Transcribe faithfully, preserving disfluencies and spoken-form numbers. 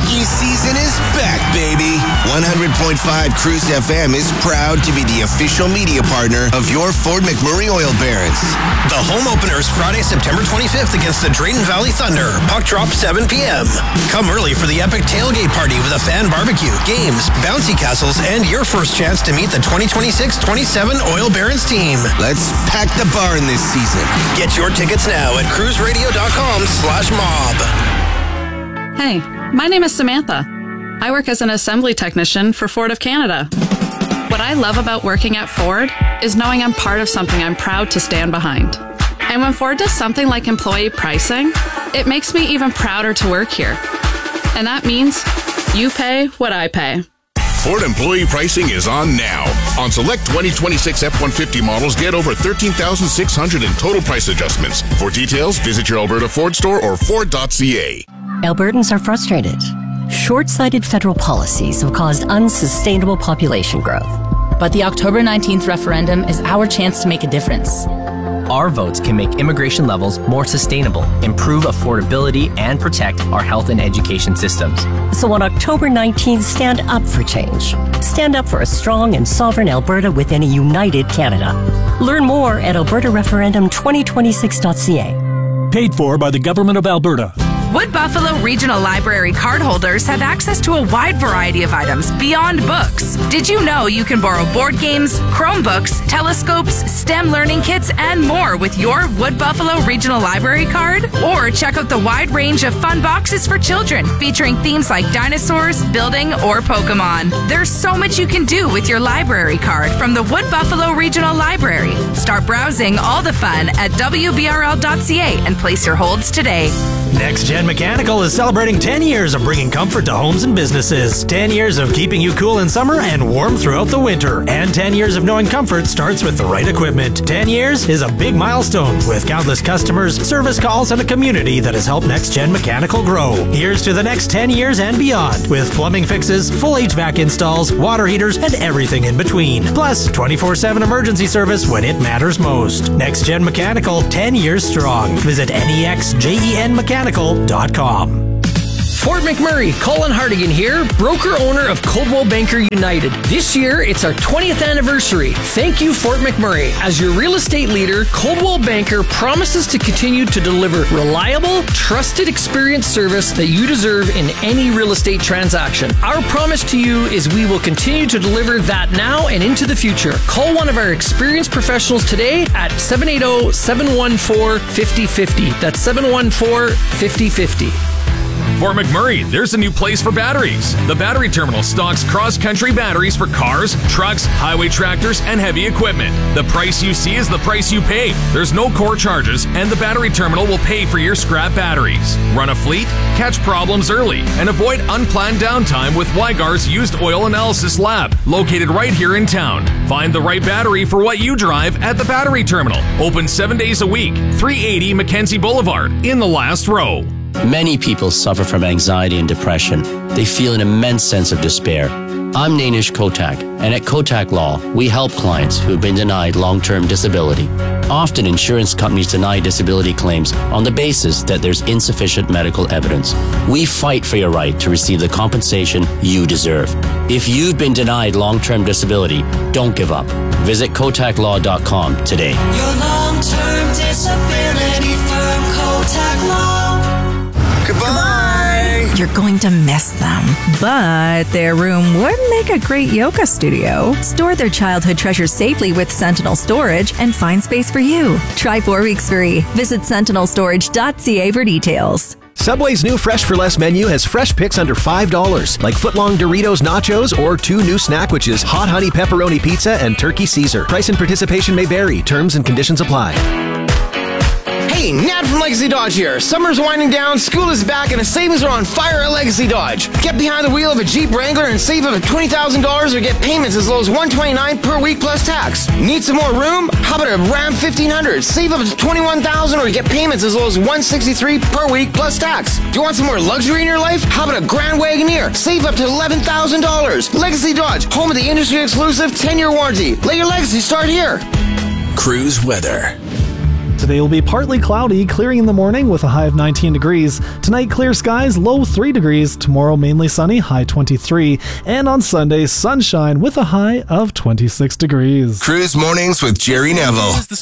Hockey season is back, baby. one hundred point five Cruise F M is proud to be the official media partner of your Fort McMurray Oil Barons. The home opener is Friday, September twenty-fifth against the Drayton Valley Thunder. Puck drop seven p.m. Come early for the epic tailgate party with a fan barbecue, games, bouncy castles, and your first chance to meet the twenty twenty-six twenty-seven Oil Barons team. Let's pack the barn this season. Get your tickets now at cruiseradio.com slash mob. Hey, my name is Samantha. I work as an assembly technician for Ford of Canada. What I love about working at Ford is knowing I'm part of something I'm proud to stand behind. And when Ford does something like employee pricing, it makes me even prouder to work here. And that means you pay what I pay. Ford employee pricing is on now. On select twenty twenty-six F one fifty models, get over thirteen thousand six hundred in total price adjustments. For details, visit your Alberta Ford store or Ford dot C A. Albertans are frustrated. Short-sighted federal policies have caused unsustainable population growth. But the October nineteenth referendum is our chance to make a difference. Our votes can make immigration levels more sustainable, improve affordability, and protect our health and education systems. So on October nineteenth, stand up for change. Stand up for a strong and sovereign Alberta within a united Canada. Learn more at alberta referendum twenty twenty-six dot c a. Paid for by the Government of Alberta. Wood Buffalo Regional Library cardholders have access to a wide variety of items beyond books. Did you know you can borrow board games, Chromebooks, telescopes, STEM learning kits, and more with your Wood Buffalo Regional Library card? Or check out the wide range of fun boxes for children featuring themes like dinosaurs, building, or Pokemon. There's so much you can do with your library card from the Wood Buffalo Regional Library. Start browsing all the fun at w b r l dot c a and place your holds today. Next Gen Mechanical is celebrating ten years of bringing comfort to homes and businesses. ten years of keeping you cool in summer and warm throughout the winter. And ten years of knowing comfort starts with the right equipment. ten years is a big milestone with countless customers, service calls, and a community that has helped Next Gen Mechanical grow. Here's to the next ten years and beyond with plumbing fixes, full H V A C installs, water heaters, and everything in between. Plus, twenty-four seven emergency service when it matters most. Next Gen Mechanical, ten years strong. Visit N E X J E N mechanical dot com. Fort McMurray, Colin Hardigan here, broker-owner of Coldwell Banker United. This year, it's our twentieth anniversary. Thank you, Fort McMurray. As your real estate leader, Coldwell Banker promises to continue to deliver reliable, trusted experience service that you deserve in any real estate transaction. Our promise to you is we will continue to deliver that now and into the future. Call one of our experienced professionals today at seven eight zero, seven one four, five zero five zero. That's seven one four, five zero five zero. Fort McMurray, there's a new place for batteries. The Battery Terminal stocks cross-country batteries for cars, trucks, highway tractors, and heavy equipment. The price you see is the price you pay. There's no core charges, and the Battery Terminal will pay for your scrap batteries. Run a fleet, catch problems early, and avoid unplanned downtime with Wygar's Used Oil Analysis Lab, located right here in town. Find the right battery for what you drive at the Battery Terminal. Open seven days a week, three eighty Mackenzie Boulevard, in the last row. Many people suffer from anxiety and depression. They feel an immense sense of despair. I'm Nainish Kotak, and at Kotak Law, we help clients who have been denied long-term disability. Often, insurance companies deny disability claims on the basis that there's insufficient medical evidence. We fight for your right to receive the compensation you deserve. If you've been denied long-term disability, don't give up. Visit kotak law dot com today. Your long-term disability firm, Kotak Law. Goodbye! You're going to miss them, but their room would make a great yoga studio. Store their childhood treasures safely with Sentinel Storage and find space for you. Try four weeks free. Visit sentinel storage dot c a for details. Subway's new Fresh for Less menu has fresh picks under five dollars, like footlong Doritos Nachos or two new Snackwitches, Hot Honey Pepperoni Pizza and Turkey Caesar. Price and participation may vary. Terms and conditions apply. Hey, Nat from Legacy Dodge here. Summer's winding down, school is back, and the savings are on fire at Legacy Dodge. Get behind the wheel of a Jeep Wrangler and save up to twenty thousand dollars or get payments as low as one hundred twenty-nine dollars per week plus tax. Need some more room? How about a Ram fifteen hundred? Save up to twenty-one thousand dollars or get payments as low as one hundred sixty-three dollars per week plus tax. Do you want some more luxury in your life? How about a Grand Wagoneer? Save up to eleven thousand dollars. Legacy Dodge, home of the industry-exclusive ten-year warranty. Let your legacy start here. Cruise weather. Today will be partly cloudy, clearing in the morning with a high of nineteen degrees. Tonight, clear skies, low three degrees. Tomorrow, mainly sunny, high twenty-three. And on Sunday, sunshine with a high of twenty-six degrees. Cruise Mornings with Jerry Neville.